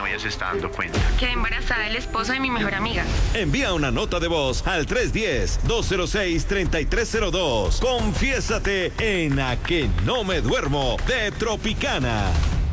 novia se está dando cuenta. Quedé embarazada del esposo de mi mejor amiga. Envía una nota de voz al 310-206-3302. Confiésate en A que no me duermo de Tropicana.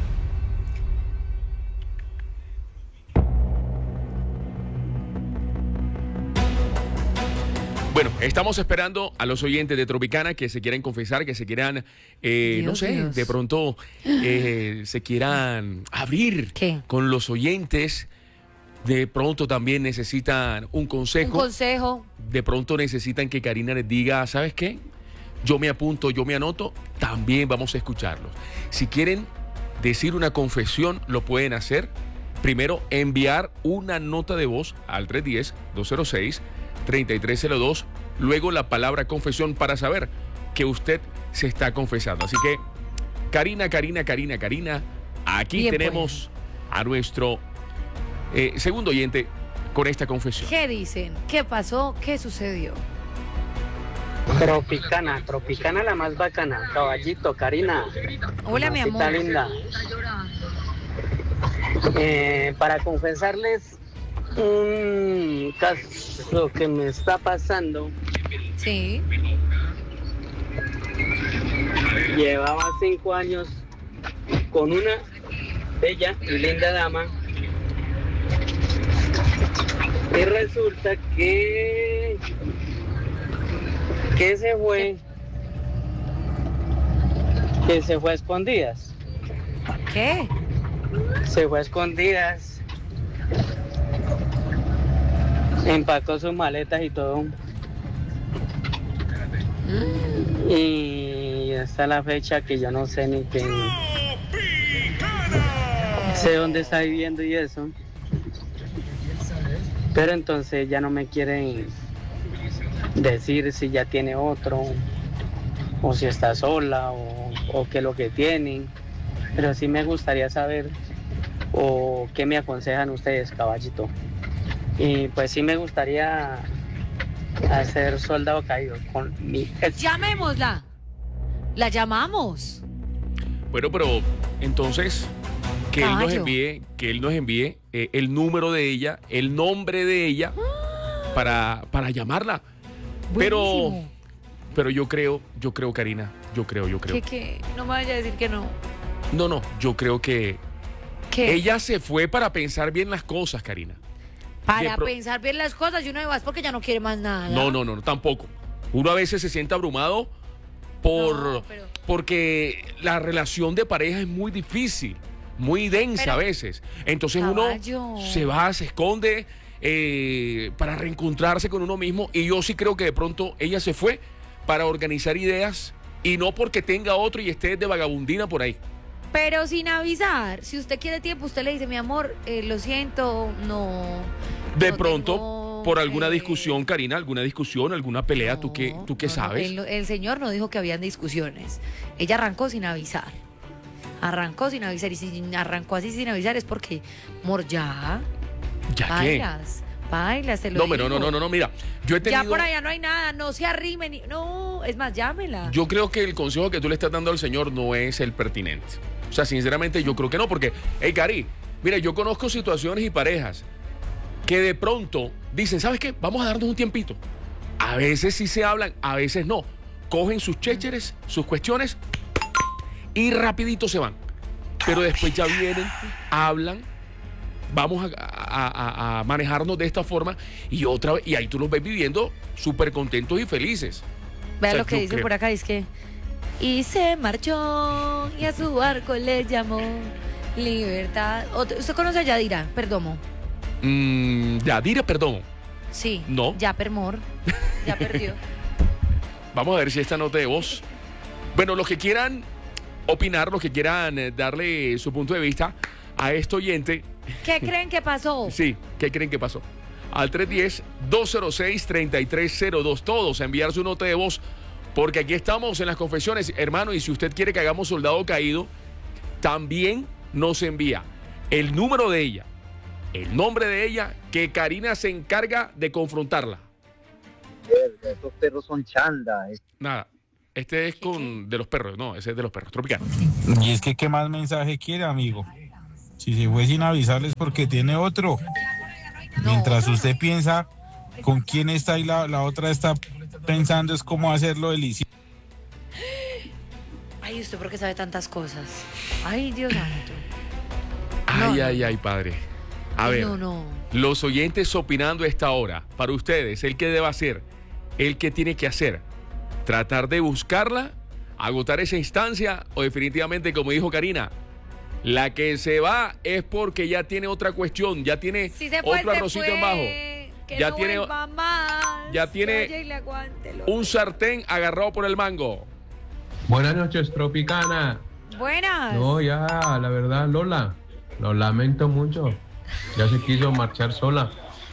Bueno, estamos esperando a los oyentes de Tropicana que se quieran confesar, que se quieran, no sé, Dios. de pronto se quieran abrir ¿Qué? con los oyentes. De pronto también necesitan un Un consejo. consejo. De pronto necesitan que Karina les diga, ¿sabes qué? Yo me apunto, yo me anoto, también vamos a escucharlos. Si quieren decir una confesión, lo pueden hacer. Primero, enviar una nota de voz al 310-206-3302. Luego la palabra confesión para saber que usted se está confesando. Así que, Karina, aquí Bien, tenemos a nuestro segundo oyente con esta confesión. ¿Qué dicen? ¿Qué pasó? ¿Qué sucedió? Tropicana la más bacana. Caballito, Karina. Hola, mi Mamacita amor. linda. Para confesarles un caso que me está pasando. Sí. Llevaba 5 años con una bella y linda dama. Y resulta que se fue a escondidas. ¿Qué? Se fue a escondidas. Empacó sus maletas y todo. Y hasta la fecha que yo no sé ni qué. Sé dónde está viviendo y eso. Pero entonces ya no me quieren decir si ya tiene otro, o si está sola, o qué es lo que tienen. Pero sí me gustaría saber, o qué me aconsejan ustedes, caballito. Y pues sí me gustaría hacer soldado caído con mi ex. Llamémosla. La llamamos. Bueno, pero entonces que Caballo. él nos envíe el número de ella, el nombre de ella para llamarla. Buenísimo. Pero yo creo, Karina, yo creo. ¿Qué? No me vaya a decir que no. No, yo creo que ¿Qué? ella se fue para pensar bien las cosas, Karina. Para de pensar bien las cosas y uno va porque ya no quiere más nada. No, tampoco. Uno a veces se siente abrumado No, pero- porque la relación de pareja es muy difícil, muy densa Pero- a veces. Entonces Caballo. uno se va, se esconde para reencontrarse con uno mismo. Y yo sí creo que de pronto ella se fue para organizar ideas y no porque tenga otro y esté de vagabundina por ahí. Pero sin avisar. Si usted quiere tiempo, usted le dice, mi amor, lo siento, no. De no pronto, tengo, por alguna discusión, Karina, alguna pelea, no, ¿tú qué no, sabes? El señor no dijo que habían discusiones. Ella arrancó sin avisar. Arrancó sin avisar. Y si arrancó así sin avisar es porque, amor, ya. ¿Ya qué? Bailas, te lo No, digo. pero no, mira, yo he tenido... Ya por allá no hay nada, no se arrimen. No, es más, llámela. Yo creo que el consejo que tú le estás dando al señor no es el pertinente. O sea, sinceramente yo creo que no, porque, hey, Cari, mira, yo conozco situaciones y parejas que de pronto dicen, ¿sabes qué? Vamos a darnos un tiempito. A veces sí se hablan, a veces no. Cogen sus chécheres, sus cuestiones y rapidito se van. Pero después ya vienen, hablan, vamos a manejarnos de esta forma y otra vez, y ahí tú los ves viviendo súper contentos y felices. Vea O sea, lo que yo dicen creo. por acá, es que... Y se marchó y a su barco le llamó Libertad. ¿Usted conoce a Yadira Perdomo? Yadira, perdón. Sí. No. Ya Permor. Ya perdió. Vamos a ver si esta nota de voz. Bueno, los que quieran opinar, los que quieran darle su punto de vista a este oyente. ¿Qué creen que pasó? Sí, ¿qué creen que pasó? Al 310-206-3302. Todos a enviar su nota de voz. Porque aquí estamos en las confesiones, hermano. Y si usted quiere que hagamos soldado caído, también nos envía el número de ella, el nombre de ella, que Karina se encarga de confrontarla. Esos perros son chanda. Nada, este es de los perros, no, ese es de los perros, Tropicana. Y es que, ¿qué más mensaje quiere, amigo? Si se fue sin avisarles porque tiene otro. No, Mientras otro usted no. piensa con quién está y la otra está pensando es cómo hacerlo delicioso. Ay, ¿usted por qué sabe tantas cosas? Ay, Dios santo. Ay, No, ay, no. ay, padre. A ver, No. los oyentes opinando a esta hora. Para ustedes, ¿el que debe hacer? ¿El que tiene que hacer? ¿Tratar de buscarla? ¿Agotar esa instancia? ¿O definitivamente, como dijo Karina, la que se va es porque ya tiene otra cuestión, ya tiene Si se fue, otro se arrocito fue. en bajo? Que Ya no tiene- vuelva más. ya tiene Que vaya y le aguante, loco. Un sartén agarrado por el mango. Buenas noches, Tropicana. Buenas. No, ya, la verdad, Lola, lo lamento mucho. Ya se quiso marchar sola.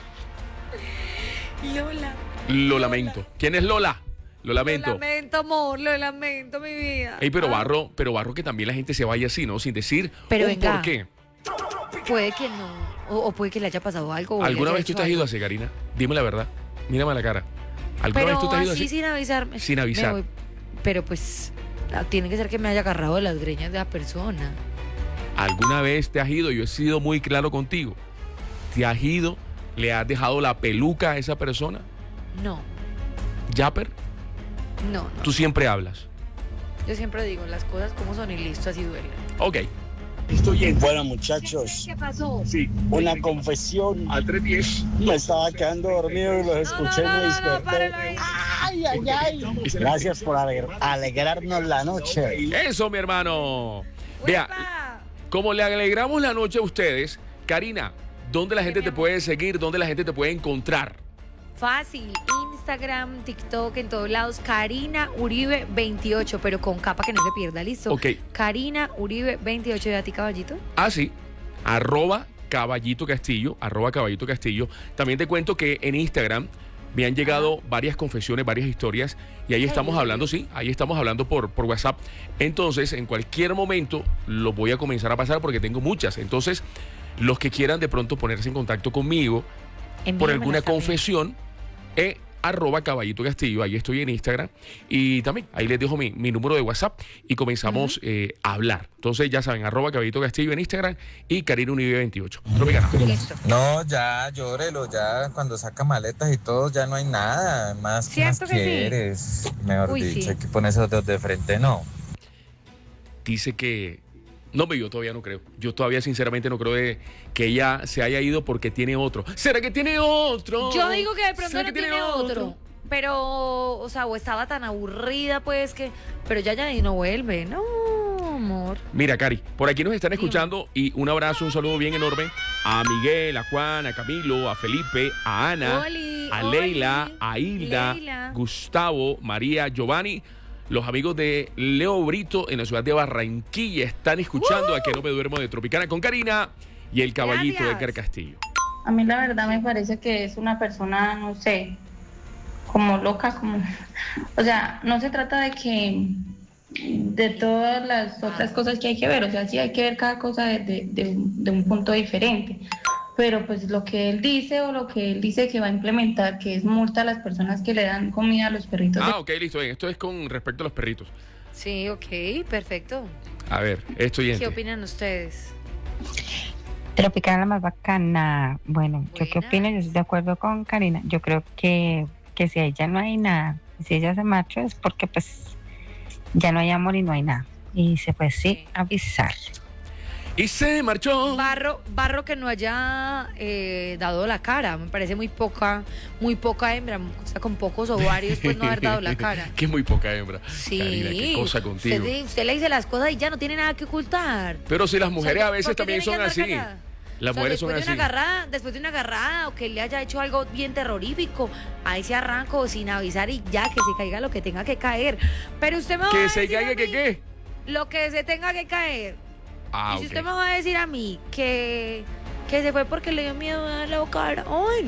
Lola. Lo lamento. ¿Quién es Lola? Lo lamento. Lo lamento, amor. Lo lamento, mi vida. Ey, pero Ah, barro que también la gente se vaya así, ¿no? Sin decir Pero un venga, por qué. Puede que no. O puede que le haya pasado algo. o le ¿Alguna haya vez tú hecho te has ido algo. así, Karina? Dime la verdad. Mírame a la cara. ¿Alguna vez Pero tú te has ido así así? sin avisarme. Sin avisar. Me voy. Pero pues tiene que ser que me haya agarrado de las greñas de la persona. ¿Alguna vez te has ido? Yo he sido muy claro contigo. ¿Te has ido? ¿Le has dejado la peluca a esa persona? No, ¿Yapper? no. Tú siempre hablas. Yo siempre digo las cosas como son y listo, así duele. Ok. Bueno, muchachos, ¿Qué pasó? Sí. una confesión. Al 310. Me estaba quedando dormido y los escuché, me desperté. páralo ahí. ¡Ay, ay, ay! Gracias por alegrarnos la noche. Eso, mi hermano. Vea, ¡Uepa! como le alegramos la noche a ustedes, Karina, ¿dónde la gente mi te amor? puede seguir? ¿Dónde la gente te puede encontrar? Fácil, Instagram, TikTok, en todos lados, Karina Uribe 28, pero con capa que no se pierda, ¿listo? Ok. Karina Uribe 28, ¿de a ti, caballito? Ah, sí. @Caballito Castillo, @Caballito Castillo. También te cuento que en Instagram me han llegado varias confesiones, varias historias, y ahí estamos hablando, sí, ahí estamos hablando por WhatsApp. Entonces, en cualquier momento lo voy a comenzar a pasar porque tengo muchas. Entonces, los que quieran de pronto ponerse en contacto conmigo por Envíamelas alguna también. confesión, @Caballito Castillo, ahí estoy en Instagram, y también ahí les dejo mi número de WhatsApp y comenzamos a hablar. Entonces ya saben, @Caballito Castillo en Instagram y Karina Unive 28. Tropicana. Listo. No, ya, llórelo, ya cuando saca maletas y todo, ya no hay nada. Más que ¿Cierto que sí? quieres. Mejor Uy, dicho, sí. hay que ponerse los dedos de frente, no. Dice que... No, pero yo todavía no creo. Yo todavía sinceramente no creo que ella se haya ido porque tiene otro. ¿Será que tiene otro? Yo digo que de pronto ¿Será no que tiene otro. Pero, o sea, o estaba tan aburrida, pues que. Pero ya y no vuelve. No, amor. Mira, Cari, por aquí nos están escuchando y un abrazo, un saludo bien enorme a Miguel, a Juan, a Camilo, a Felipe, a Ana, Oli, a Oli, Leila, a Hilda, Leila. Gustavo, María, Giovanni. Los amigos de Leo Brito en la ciudad de Barranquilla están escuchando a Que No Me Duermo de Tropicana con Karina y el caballito de Gracias. Edgar Castillo. A mí la verdad me parece que es una persona, no sé, como loca, como... O sea, no se trata de que... de todas las otras cosas que hay que ver, o sea, sí hay que ver cada cosa de un punto diferente. Pero pues lo que él dice o lo que él dice que va a implementar, que es multa a las personas que le dan comida a los perritos. Ah, ok, listo. Bien. Esto es con respecto a los perritos. Sí, ok, perfecto. A ver, esto ¿Qué oyente. opinan ustedes? Tropicana la más bacana. Bueno, ¿yo qué Buena. opino? Yo estoy de acuerdo con Karina. Yo creo que si ahí ya no hay nada, si ella se marcha es porque pues ya no hay amor y no hay nada. Y se fue sin Sí. avisar. Y se marchó. Barro que no haya dado la cara. Me parece muy poca hembra. O sea, con pocos ovarios, pues no haber dado la cara. Que es muy poca hembra. Sí. Karina, qué cosa contigo. Usted le dice las cosas y ya no tiene nada que ocultar. Pero si las mujeres O sea, a veces ¿por qué también tiene son que andar así. callada? Las O sea, mujeres son después así. después de una agarrada o que le haya hecho algo bien terrorífico, ahí se arranco sin avisar y ya que se caiga lo que tenga que caer. Pero usted me va a Que decir se caiga a que mí qué. lo que se tenga que caer. Ah, Y si ok. usted me va a decir a mí que se fue porque le dio miedo a dar la cara, ay,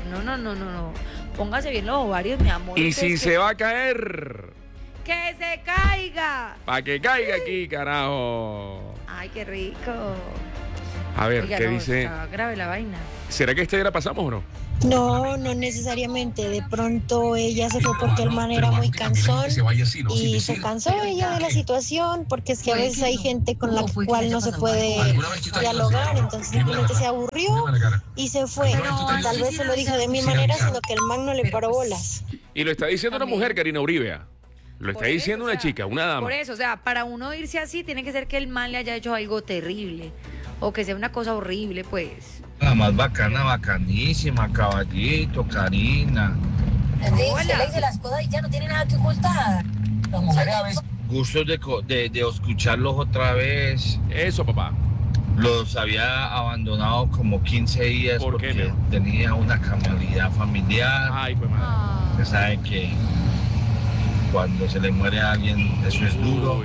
no. Póngase bien los ovarios, mi amor. Y Usted si es se va a caer, que se caiga. para que caiga aquí, carajo. Ay, qué rico. A ver, Oiga, ¿qué no, dice? está grave la vaina. ¿Será que esta ya la pasamos o no? No, no necesariamente. De pronto ella se fue porque el man era muy cansón y se cansó ella de la situación, porque es que a veces hay gente con la cual no se puede dialogar, entonces simplemente se aburrió y se fue. Tal vez se lo dijo de mi manera, sino que el man no le paró bolas. Y lo está diciendo una mujer, Karina Uribe. Lo está diciendo una chica, una dama. Por eso, o sea, para uno irse así, tiene que ser que el man le haya hecho algo terrible. O que sea una cosa horrible, pues. La más bacana, bacanísima, caballito, Karina. Se le dice las cosas y ya no tiene nada que ocultar. Las mujeres a veces... Gustos de escucharlos otra vez. Eso, papá. Los había abandonado como 15 días porque tenía una calamidad familiar. Ay, pues madre. Usted sabe que cuando se le muere a alguien, eso es duro.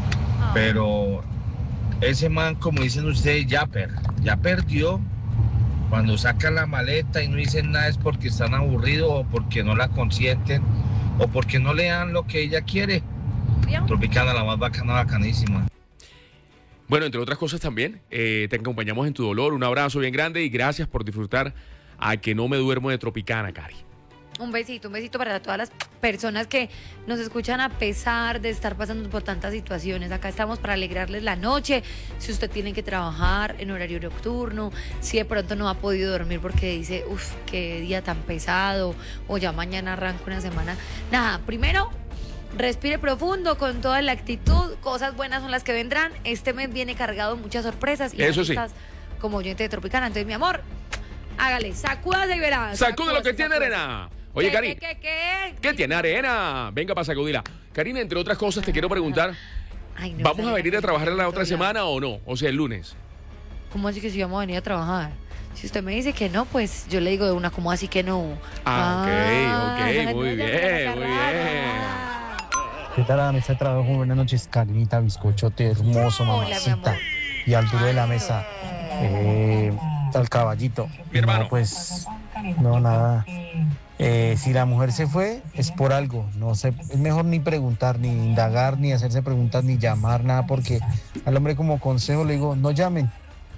Pero ese man, como dicen ustedes, ya perdió. Cuando sacan la maleta y no dicen nada es porque están aburridos o porque no la consienten o porque no le dan lo que ella quiere. Tropicana, la más bacana, bacanísima. Bueno, entre otras cosas también, te acompañamos en tu dolor. Un abrazo bien grande y gracias por disfrutar a Que No Me Duermo de Tropicana, Cari. Un besito para todas las personas que nos escuchan a pesar de estar pasando por tantas situaciones. Acá estamos para alegrarles la noche. Si usted tiene que trabajar en horario nocturno, si de pronto no ha podido dormir porque dice, uff, qué día tan pesado, o ya mañana arranco una semana. Nada, primero, respire profundo con toda la actitud. Cosas buenas son las que vendrán. Este mes viene cargado de muchas sorpresas. Y eso sí. Estás como oyente de Tropicana. Entonces, mi amor, hágale, sacúdase y verá. Sacude lo que tiene arena. Oye, Cari, ¿Qué tiene arena? Venga para sacudirla. Karina, entre otras cosas, te quiero preguntar, Ay, no, ¿vamos a venir a trabajar la otra semana o no? O sea, el lunes. ¿Cómo así que si vamos a venir a trabajar? Si usted me dice que no, pues yo le digo de una, ¿cómo así que no? Ok, muy bien. ¿Qué tal la mesa de trabajo? Buenas noches, Karinita, bizcochote, hermoso, mamacita. Y al duro de la mesa, al caballito. Mi hermano. No, pues, no, nada. Si la mujer se fue, es por algo. No sé, es mejor ni preguntar, ni indagar, ni hacerse preguntas, ni llamar, nada, porque al hombre como consejo le digo, no llamen.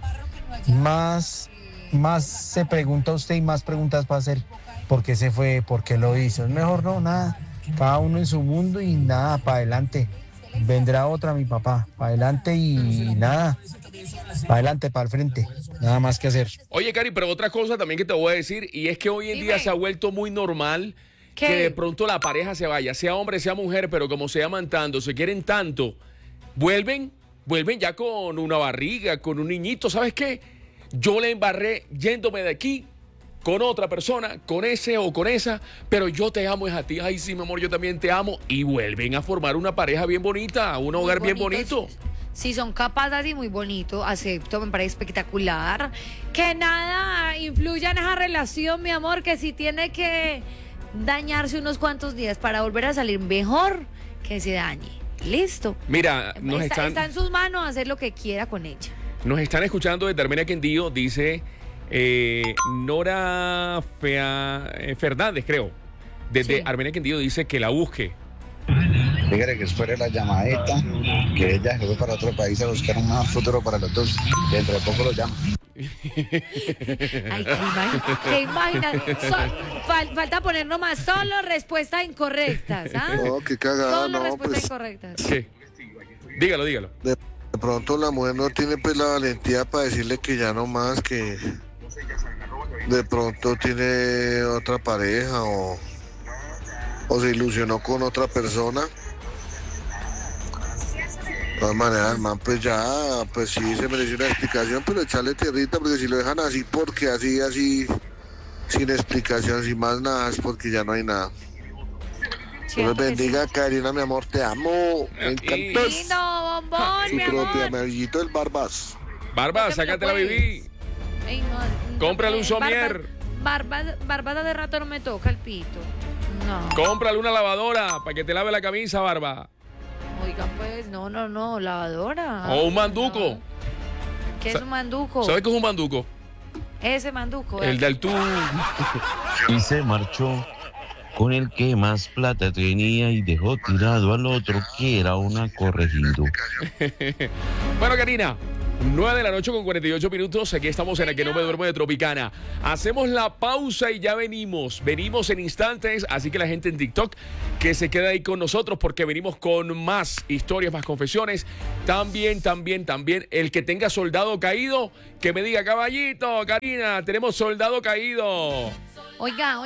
Más se pregunta usted y más preguntas va a hacer. ¿Por qué se fue? ¿Por qué lo hizo? Es mejor no, nada. Cada uno en su mundo y nada, para adelante. Vendrá otra, mi papá. Para adelante y nada. Para adelante, para el frente. Nada más que hacer. Oye, Cari, pero otra cosa también que te voy a decir, y es que hoy en día se ha vuelto muy normal que de pronto la pareja se vaya, sea hombre, sea mujer, pero como se aman tanto, se quieren tanto, vuelven ya con una barriga, con un niñito. ¿Sabes qué? Yo le embarré yéndome de aquí con otra persona, con ese o con esa, pero yo te amo es a ti. Ay, sí, mi amor, yo también te amo. Y vuelven a formar una pareja bien bonita, un hogar bien bonito. Si son capaces y muy bonito, acepto, me parece espectacular. Que nada influya en esa relación, mi amor, que si tiene que dañarse unos cuantos días para volver a salir mejor, que se dañe. Listo. Mira, está en sus manos hacer lo que quiera con ella. Nos están escuchando de Armenia Quindío, dice Nora Fernández, creo. Desde Armenia Quindío dice que la busque. Dígale que espere la llamadita, que ella se fue para otro país a buscar un mejor futuro para los dos. Y dentro de poco lo llama. Ay, qué imagina. Falta poner nomás solo respuestas incorrectas. ¿Ah? No, qué cagada, solo no, respuestas pues. incorrectas. ¿Qué? Dígalo. De pronto la mujer no tiene pues la valentía para decirle que ya no más, que de pronto tiene otra pareja o se ilusionó con otra persona. De todas maneras, el man pues ya, pues sí se mereció una explicación, pero echarle tierrita, porque si lo dejan así, porque así, sin explicación, sin más nada, es porque ya no hay nada. Dios bendiga, Karina, mi amor, te amo. Me encantó. Lindo, bombón, mi amor. Propio amarillito del Barbas. Barbas, sácatela, Vivi. Ey, no, cómprale un somier. Barbas de rato no me toca el pito. No. Cómprale una lavadora para que te lave la camisa, Barba. Oigan, pues, no, lavadora. O un manduco. ¿Qué es un manduco? ¿Sabes qué es un manduco? Ese manduco. El del tú. Y se marchó con el que más plata tenía y dejó tirado al otro que era una corregidora. Bueno, Karina, 9 de la noche con 48 minutos. Aquí estamos en A Que No Me Duermo de Tropicana. Hacemos la pausa y ya venimos. Venimos en instantes. Así que la gente en TikTok que se queda ahí con nosotros porque venimos con más historias, más confesiones. También. El que tenga soldado caído, que me diga, caballito, Karina, tenemos soldado caído. Oiga.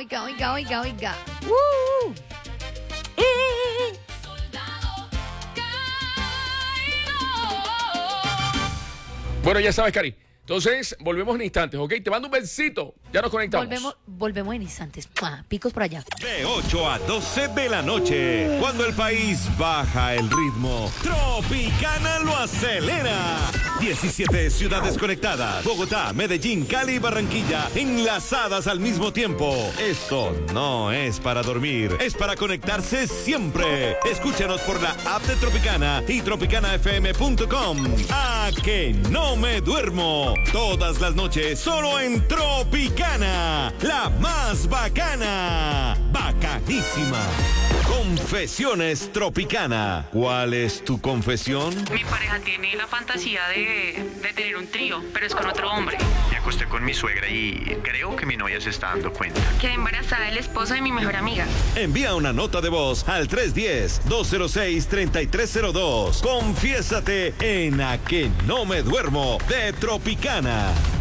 Bueno, ya sabes, Cari. Entonces, volvemos en instantes, ¿ok? Te mando un besito. Ya nos conectamos. Volvemos en instantes. Picos por allá. De 8 a 12 de la noche, cuando el país baja el ritmo, Tropicana lo acelera. 17 ciudades conectadas. Bogotá, Medellín, Cali y Barranquilla, enlazadas al mismo tiempo. Esto no es para dormir, es para conectarse siempre. Escúchanos por la app de Tropicana y tropicanafm.com. A Que No Me Duermo. Todas las noches, solo en Tropicana, la más bacana. Bacanísima. Confesiones Tropicana. ¿Cuál es tu confesión? Mi pareja tiene la fantasía de tener un trío, pero es con otro hombre. Me acosté con mi suegra y creo que mi novia se está dando cuenta. Quedé embarazada del esposo de mi mejor amiga. Envía una nota de voz al 310-206-3302. Confiésate en A Que No Me Duermo de Tropicana.